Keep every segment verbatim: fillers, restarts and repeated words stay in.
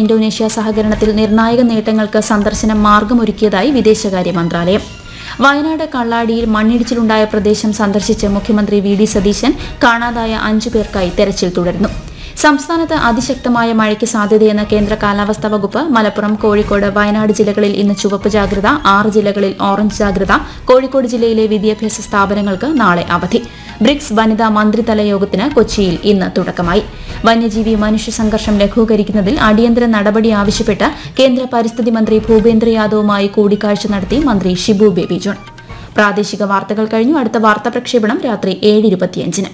Indonesia സഹകരണത്തിൽ നിർണായക നേട്ടങ്ങൾക്ക് സന്ദർശനം മാർഗമൊരുക്കിയതായി വിദേശകാര്യ മന്ത്രാലയം. വയനാട് കള്ളാടിയിൽ മണ്ണിടിച്ചിലുണ്ടായ പ്രദേശം സന്ദർശിച്ച് മുഖ്യമന്ത്രി വി ഡി സതീശൻ കാണാതായ അഞ്ചു പേർക്കായി തെരച്ചിൽ തുടരുന്നു. സംസ്ഥാനത്ത് അതിശക്തമായ മഴയ്ക്ക് സാധ്യതയെന്ന് കേന്ദ്ര കാലാവസ്ഥാ വകുപ്പ്. മലപ്പുറം, കോഴിക്കോട്, വയനാട് ജില്ലകളിൽ ഇന്ന് ചുവപ്പ് ജാഗ്രത. ആറ് ജില്ലകളിൽ ഓറഞ്ച് ജാഗ്രത. കോഴിക്കോട് ജില്ലയിലെ വിദ്യാഭ്യാസ സ്ഥാപനങ്ങൾക്ക് നാളെ അവധി. ബ്രിക്സ് വനിതാ മന്ത്രിതല യോഗത്തിന് കൊച്ചിയിൽ ഇന്ന് തുടക്കമായി. വന്യജീവി മനുഷ്യ സംഘർഷം ലഘൂകരിക്കുന്നതിൽ അടിയന്തര നടപടി ആവശ്യപ്പെട്ട് കേന്ദ്ര പരിസ്ഥിതി മന്ത്രി ഭൂപേന്ദ്ര യാദവുമായി കൂടിക്കാഴ്ച നടത്തി മന്ത്രി ഷിബു ബേബി ജോൺ. പ്രാദേശിക വാർത്തകൾ കഴിഞ്ഞു. അടുത്ത വാർത്താ പ്രക്ഷേപണം രാത്രി ഏഴ് ഇരുപത്തിയഞ്ചിന്.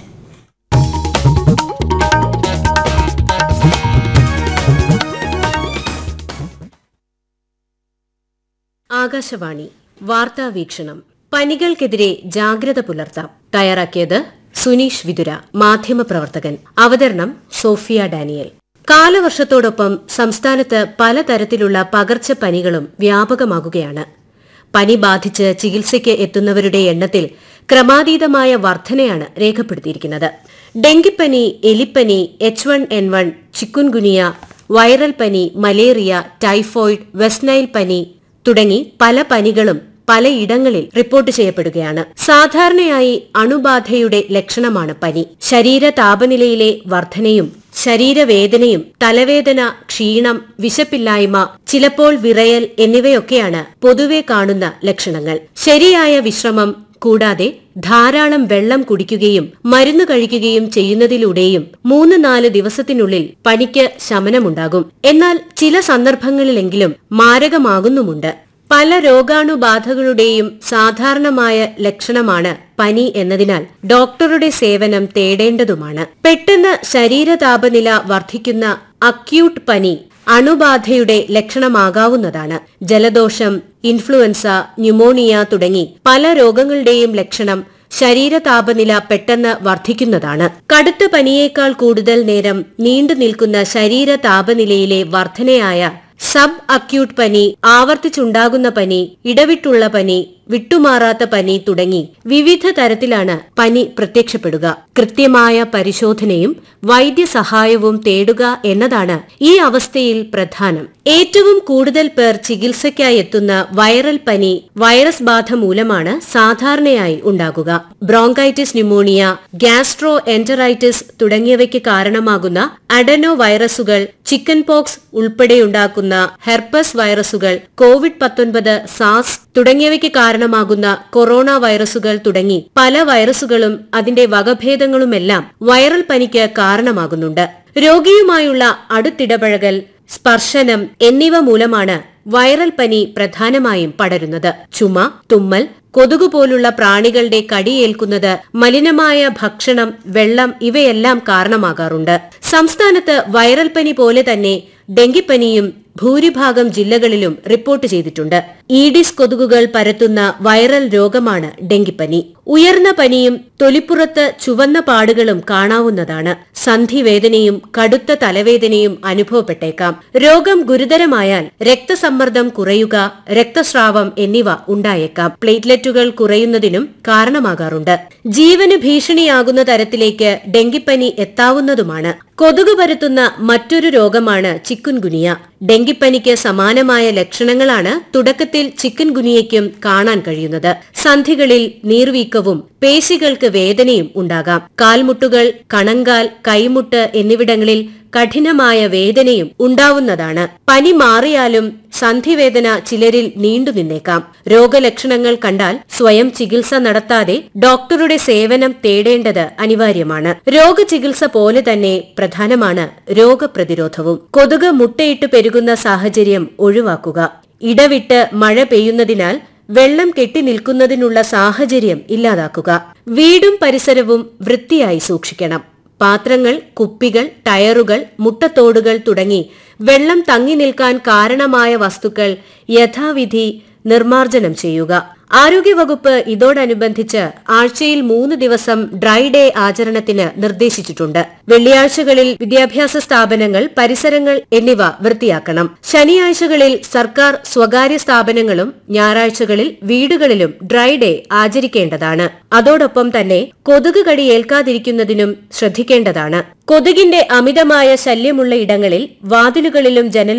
ആകാശവാണി വാർത്താ വീക്ഷണം. പനികൾക്കെതിരെ ജാഗ്രത പുലർത്താം. തയ്യാറാക്കിയത് സുനീഷ് വിതുര, മാധ്യമപ്രവർത്തകൻ. അവതരണം സോഫിയ ഡാനിയൽ. കാലവർഷത്തോടൊപ്പം സംസ്ഥാനത്ത് പലതരത്തിലുള്ള പകർച്ചപ്പനികളും വ്യാപകമാകുകയാണ്. പനി ബാധിച്ച് ചികിത്സയ്ക്ക് എത്തുന്നവരുടെ എണ്ണത്തിൽ ക്രമാതീതമായ വർധനയാണ് രേഖപ്പെടുത്തിയിരിക്കുന്നത്. ഡെങ്കിപ്പനി, എലിപ്പനി, H one N one, chikungunya, viral പനി, മലേറിയ, ടൈഫോയിഡ്, വെസ്റ്റ് നൈൽ പനി തുടങ്ങി പല പനികളും പലയിടങ്ങളിൽ റിപ്പോർട്ട് ചെയ്യപ്പെടുകയാണ്. സാധാരണയായി അണുബാധയുടെ ലക്ഷണമാണ് പനി. ശരീര താപനിലയിലെ വർധനയും ശരീരവേദനയും തലവേദന, ക്ഷീണം, വിശപ്പില്ലായ്മ, ചിലപ്പോൾ വിറയൽ എന്നിവയൊക്കെയാണ് പൊതുവെ കാണുന്ന ലക്ഷണങ്ങൾ. ശരിയായ വിശ്രമം കൂടാതെ ധാരാളം വെള്ളം കുടിക്കുകയും മരുന്ന് കഴിക്കുകയും ചെയ്യുന്നതിലൂടെയും മൂന്ന് നാല് ദിവസത്തിനുള്ളിൽ പനിക്ക് ശമനമുണ്ടാകും. എന്നാൽ ചില സന്ദർഭങ്ങളിലെങ്കിലും മാരകമാകുന്നുമുണ്ട്. പല രോഗാണുബാധകളുടെയും സാധാരണമായ ലക്ഷണമാണ് പനി എന്നതിനാൽ ഡോക്ടറുടെ സേവനം തേടേണ്ടതുമാണ്. പെട്ടെന്ന് ശരീരതാപനില വർദ്ധിക്കുന്ന അക്യൂട്ട് പനി അണുബാധയുടെ ലക്ഷണമാകാവുന്നതാണ്. ജലദോഷം, ഇൻഫ്ലുവൻസ, ന്യൂമോണിയ തുടങ്ങി പല രോഗങ്ങളുടെയും ലക്ഷണം ശരീരതാപനില പെട്ടെന്ന് വർദ്ധിക്കുന്നതാണ്. കടുത്ത പനിയേക്കാൾ കൂടുതൽ നേരം നീണ്ടു നിൽക്കുന്ന ശരീര താപനിലയിലെ വർധനയായ സബ് അക്യൂട്ട് പനി, ആവർത്തിച്ചുണ്ടാകുന്ന പനി, ഇടവിട്ടുള്ള പനി, വിട്ടുമാറാത്ത പനി തുടങ്ങി വിവിധ തരത്തിലാണ് പനി പ്രത്യക്ഷപ്പെടുക. കൃത്യമായ പരിശോധനയും വൈദ്യസഹായവും തേടുക എന്നതാണ് ഈ അവസ്ഥയിൽ പ്രധാനം. ഏറ്റവും കൂടുതൽ പേർ ചികിത്സയ്ക്കായി എത്തുന്ന വൈറൽ പനി വൈറസ് ബാധ മൂലമാണ് സാധാരണയായി ഉണ്ടാകുക. ബ്രോങ്കൈറ്റിസ്, ന്യൂമോണിയ, ഗ്യാസ്ട്രോ എന്ററൈറ്റിസ് തുടങ്ങിയവയ്ക്ക് കാരണമാകുന്ന അഡനോ വൈറസുകൾ, ചിക്കൻ പോക്സ് ഉൾപ്പെടെയുണ്ടാക്കുന്ന ഹെർപ്പസ് വൈറസുകൾ, കോവിഡ് പത്തൊൻപത്, സാസ് തുടങ്ങിയവയ്ക്ക് കാരണമാകുന്ന കൊറോണ വൈറസുകൾ തുടങ്ങി പല വൈറസുകളും അതിന്റെ വകഭേദങ്ങളുമെല്ലാം വൈറൽ പനിക്ക് കാരണമാകുന്നുണ്ട്. രോഗിയുമായുള്ള അടുത്തിടപഴകൽ, സ്പർശനം എന്നിവ മൂലമാണ് വൈറൽ പനി പ്രധാനമായും പടരുന്നത്. ചുമ, തുമ്മൽ, കൊതുകു പോലുള്ള പ്രാണികളുടെ കടിയേൽക്കുന്നത്, മലിനമായ ഭക്ഷണം, വെള്ളം ഇവയെല്ലാം കാരണമാകാറുണ്ട്. സംസ്ഥാനത്ത് വൈറൽ പനി പോലെ തന്നെ ഡെങ്കിപ്പനിയും ഭൂരിഭാഗം ജില്ലകളിലും റിപ്പോർട്ട് ചെയ്തിട്ടുണ്ട്. ഈഡിസ് കൊതുകുകൾ പരത്തുന്ന വൈറൽ രോഗമാണ് ഡെങ്കിപ്പനി. ഉയർന്ന പനിയും തൊലിപ്പുറത്ത് ചുവന്ന പാടുകളും കാണാവുന്നതാണ്. സന്ധിവേദനയും കടുത്ത തലവേദനയും അനുഭവപ്പെട്ടേക്കാം. രോഗം ഗുരുതരമായാൽ രക്തസമ്മർദ്ദം കുറയുക, രക്തസ്രാവം എന്നിവ ഉണ്ടായേക്കാം. പ്ലേറ്റ്ലെറ്റുകൾ കുറയുന്നതിനും കാരണമാകാറുണ്ട്. ജീവന് ഭീഷണിയാകുന്ന തരത്തിലേക്ക് ഡെങ്കിപ്പനി എത്താവുന്നതുമാണ്. കൊതുക് പരത്തുന്ന മറ്റൊരു രോഗമാണ് ചിക്കുൻഗുനിയ. ഡെങ്കിപ്പനിക്ക് സമാനമായ ലക്ഷണങ്ങളാണ് തുടക്കത്തിൽ ചിക്കൻഗുനിയയ്ക്കും കാണാൻ കഴിയുന്നത്. സന്ധികളിൽ നീർവീക്കവും പേശികൾക്ക് വേദനയും ഉണ്ടാകാം. കാൽമുട്ടുകൾ, കണങ്കാൽ, കൈമുട്ട് എന്നിവിടങ്ങളിൽ കഠിനമായ വേദനയും ഉണ്ടാവുന്നതാണ്. പനി മാറിയാലും സന്ധിവേദന ചിലരിൽ നീണ്ടുനിന്നേക്കാം. രോഗലക്ഷണങ്ങൾ കണ്ടാൽ സ്വയം ചികിത്സ നടത്താതെ ഡോക്ടറുടെ സേവനം തേടേണ്ടത് അനിവാര്യമാണ്. രോഗചികിത്സ പോലെ തന്നെ പ്രധാനമാണ് രോഗപ്രതിരോധവും. കൊതുക് മുട്ടയിട്ട് പെരുകുന്ന സാഹചര്യം ഒഴിവാക്കുക. ഇടവിട്ട് മഴ പെയ്യുന്നതിനാൽ വെള്ളം കെട്ടിനിൽക്കുന്നതിനുള്ള സാഹചര്യം ഇല്ലാതാക്കുക. വീടും പരിസരവും വൃത്തിയായി സൂക്ഷിക്കണം. പാത്രങ്ങൾ, കുപ്പികൾ, ടയറുകൾ, മുട്ടത്തോടുകൾ തുടങ്ങി വെള്ളം തങ്ങി നിൽക്കാൻ കാരണമായ വസ്തുക്കൾ യഥാവിധി നിർമ്മാർജ്ജനം ചെയ്യുക. ആരോഗ്യവകുപ്പ് ഇതോടനുബന്ധിച്ച് ആഴ്ചയിൽ മൂന്ന് ദിവസം ഡ്രൈ ഡേ ആചരണത്തിന് നിർദ്ദേശിച്ചിട്ടുണ്ട്. വെള്ളിയാഴ്ചകളിൽ വിദ്യാഭ്യാസ സ്ഥാപനങ്ങൾ, പരിസരങ്ങൾ എന്നിവ വൃത്തിയാക്കണം. ശനിയാഴ്ചകളിൽ സർക്കാർ, സ്വകാര്യ സ്ഥാപനങ്ങളും ഞായറാഴ്ചകളിൽ വീടുകളിലും ഡ്രൈ ഡേ ആചരിക്കേണ്ടതാണ്. അതോടൊപ്പം തന്നെ കൊതുക് കടി ഏൽക്കാതിരിക്കുന്നതിനും ശ്രദ്ധിക്കേണ്ടതാണ്. കൊതുകിന്റെ അമിതമായ ശല്യമുള്ള ഇടങ്ങളിൽ വാതിലുകളിലും ജനലുകളിലും